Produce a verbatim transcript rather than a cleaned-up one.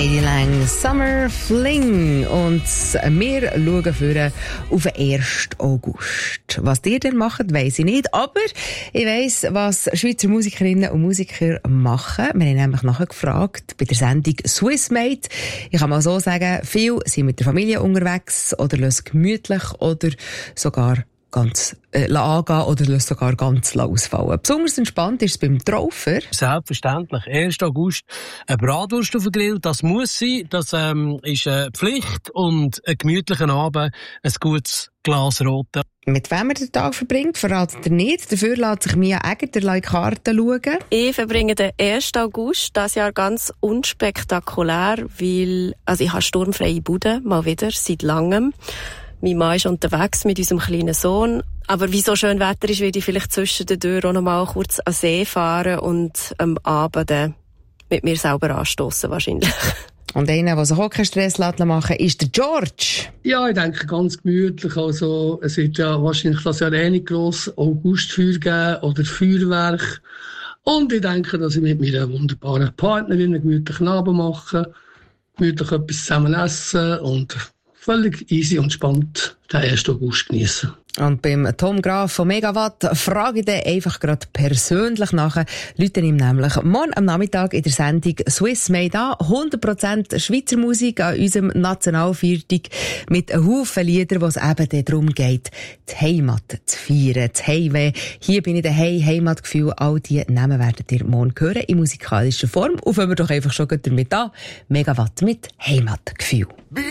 Katie Lang, Summer Fling. Und wir schauen für auf den ersten August. Was ihr denn macht, weiss ich nicht. Aber ich weiss, was Schweizer Musikerinnen und Musiker machen. Wir haben nämlich nachher gefragt bei der Sendung Swissmade. Ich kann mal so sagen, viele sind mit der Familie unterwegs oder lassen gemütlich oder sogar ganz äh, angehen oder lassen sogar ganz ausfallen. Besonders entspannt ist es beim Traufer. Selbstverständlich. ersten August eine Bratwurst auf den Grill, das muss sein. Das ähm, ist eine Pflicht und einen gemütlichen Abend, ein gutes Glas Rote. Mit wem er den Tag verbringt, verratet er nicht. Dafür lässt sich Mia Egger die Karten schauen. Ich verbringe den ersten August dieses Jahr ganz unspektakulär, weil also ich habe sturmfreie Bude, mal wieder, seit langem. Mein Mann ist unterwegs mit unserem kleinen Sohn. Aber wie so schön Wetter ist, werde ich vielleicht zwischen den Türen auch noch mal kurz an See fahren und am Abend dann mit mir selber anstossen wahrscheinlich. Und einer, der sich auch keinen Stress machen lässt, ist der George. Ja, ich denke ganz gemütlich. Also, es wird ja wahrscheinlich das Jahr eh nicht gross Augustfeuer geben oder Feuerwerk. Und ich denke, dass ich mit meiner wunderbaren Partnerin einen gemütlichen Abend mache, gemütlich etwas zusammen essen und völlig easy und spannend den ersten August genießen. Und beim Tom Graf von Megawatt frage ich den einfach gerade persönlich nach. Leute ihm nämlich morgen am Nachmittag in der Sendung Swissmade an. hundert Prozent Schweizer Musik an unserem Nationalviertag mit einem Haufen Lieder, wo es eben darum geht, die Heimat zu feiern, das Heimweh. Hier bin ich daheim, Heimatgefühl. All diese Namen werdet ihr morgen hören in musikalischer Form. Und fangen wir doch einfach schon damit an. Megawatt mit Heimatgefühl.